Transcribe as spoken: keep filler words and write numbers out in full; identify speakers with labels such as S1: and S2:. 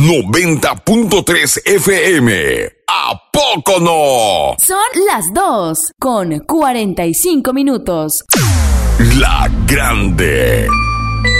S1: noventa punto tres F M. ¿A poco no?
S2: Son las dos con cuarenta y cinco minutos.
S1: La Grande.